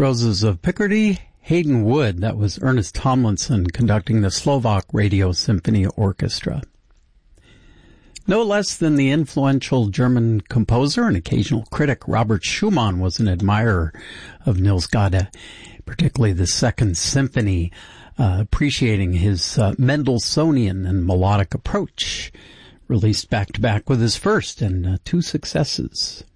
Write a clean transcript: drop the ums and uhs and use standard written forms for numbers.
Roses of Picardy, Hayden Wood. That was Ernest Tomlinson conducting the Slovak Radio Symphony Orchestra. No less than the influential German composer and occasional critic Robert Schumann was an admirer of Niels Gade, particularly the Second Symphony, appreciating his Mendelssohnian and melodic approach, released back-to-back with his first and two successes.